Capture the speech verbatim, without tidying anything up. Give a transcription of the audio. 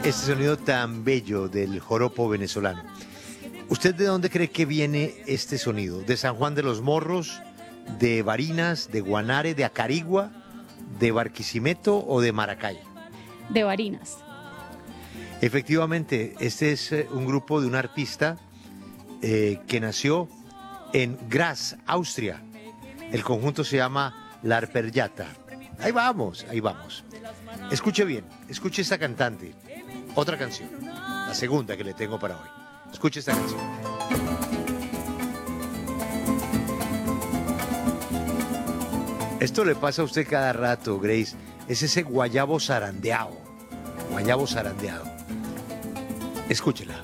Este sonido tan bello del joropo venezolano. ¿Usted de dónde cree que viene este sonido? ¿De San Juan de los Morros, de Barinas, de Guanare, de Acarigua, de Barquisimeto o de Maracay? De Barinas. Efectivamente, este es eh, un grupo de un artista eh, que nació en Graz, Austria. El conjunto se llama La Arpellata. Ahí vamos, ahí vamos. Escuche bien, escuche esta cantante. Otra canción, la segunda que le tengo para hoy. Escuche esta canción. Esto le pasa a usted cada rato, Grace. Es ese guayabo zarandeado. Guayabo zarandeado. Escúchela.